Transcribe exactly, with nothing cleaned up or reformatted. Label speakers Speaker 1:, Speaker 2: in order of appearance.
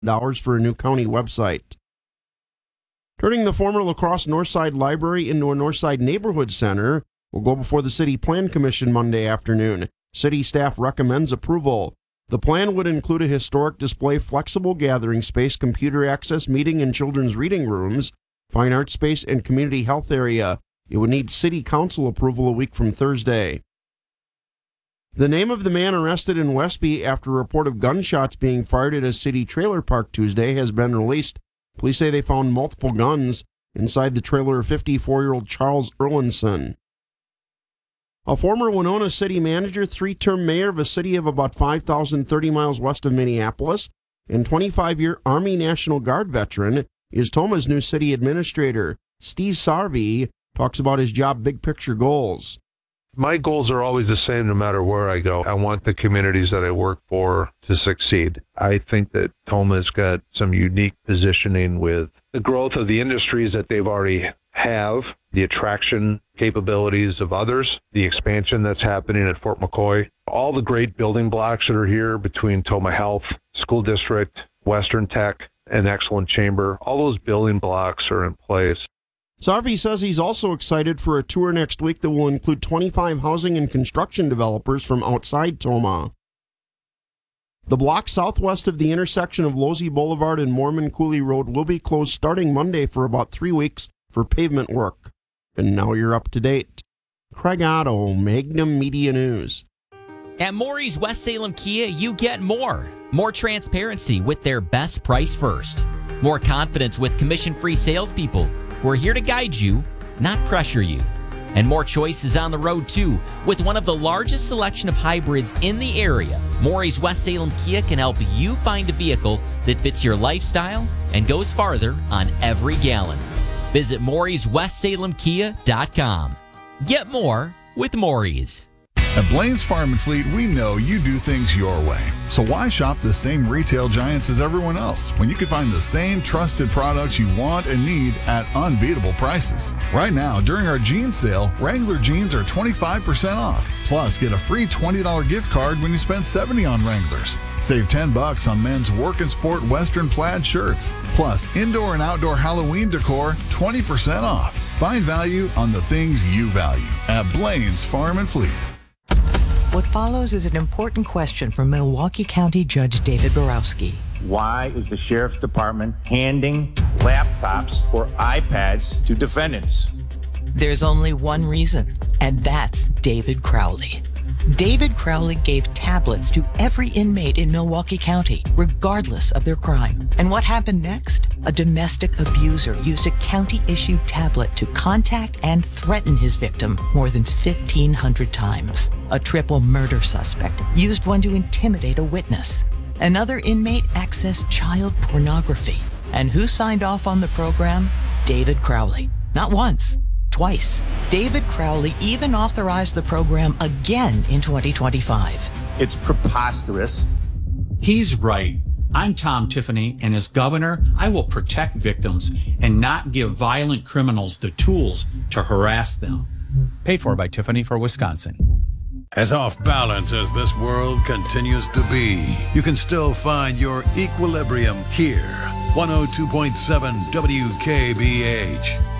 Speaker 1: dollars for a new county website. Turning the former La Crosse Northside Library into a Northside Neighborhood Center will go before the City Plan Commission Monday afternoon. City staff recommends approval. The plan would include a historic display, flexible gathering space, computer access, meeting and children's reading rooms, fine art space, and community health area. It would need City Council approval a week from Thursday. The name of the man arrested in Westby after a report of gunshots being fired at a city trailer park Tuesday has been released. Police say they found multiple guns inside the trailer of fifty-four-year-old Charles Erlinson. A former Winona city manager, three-term mayor of a city of about five thousand thirty miles west of Minneapolis, and twenty-five-year Army National Guard veteran is Toma's new city administrator. Steve Sarvey talks about his job big-picture goals.
Speaker 2: My goals are always the same no matter where I go. I want the communities that I work for to succeed. I think that Toma's got some unique positioning with the growth of the industries that they've already have, the attraction capabilities of others, the expansion that's happening at Fort McCoy, all the great building blocks that are here between Toma Health, School District, Western Tech, and Excellent Chamber. All those building blocks are in place.
Speaker 1: Sarvey says he's also excited for a tour next week that will include twenty-five housing and construction developers from outside Toma. The block southwest of the intersection of Losey Boulevard and Mormon Cooley Road will be closed starting Monday for about three weeks for pavement work. And now you're up to date. Craig Otto, Magnum Media News.
Speaker 3: At Maury's West Salem Kia, you get more. More transparency with their best price first. More confidence with commission-free salespeople. We're here to guide you, not pressure you. And more choices on the road, too. With one of the largest selection of hybrids in the area, Maury's West Salem Kia can help you find a vehicle that fits your lifestyle and goes farther on every gallon. Visit Maury's West Salem Kia dot com. Get more with Maury's.
Speaker 4: At Blaine's Farm and Fleet, we know you do things your way. So why shop the same retail giants as everyone else when you can find the same trusted products you want and need at unbeatable prices? Right now, during our jeans sale, Wrangler jeans are twenty-five percent off. Plus, get a free twenty dollars gift card when you spend seventy dollars on Wranglers. Save ten bucks on men's work and sport Western plaid shirts. Plus, indoor and outdoor Halloween decor, twenty percent off. Find value on the things you value at Blaine's Farm and Fleet.
Speaker 5: What follows is an important question from Milwaukee County Judge David Borowski.
Speaker 6: Why is the Sheriff's Department handing laptops or iPads to defendants?
Speaker 5: There's only one reason, and that's David Crowley. David Crowley gave tablets to every inmate in Milwaukee County, regardless of their crime. And what happened next? A domestic abuser used a county-issued tablet to contact and threaten his victim more than fifteen hundred times. A triple murder suspect used one to intimidate a witness. Another inmate accessed child pornography. And who signed off on the program? David Crowley. Not once. Twice. David Crowley even authorized the program again in twenty twenty-five.
Speaker 6: It's preposterous.
Speaker 7: He's right. I'm Tom Tiffany, and as governor, I will protect victims and not give violent criminals the tools to harass them.
Speaker 8: Paid for by Tiffany for Wisconsin.
Speaker 9: As off balance as this world continues to be, you can still find your equilibrium here. one oh two point seven W K B H.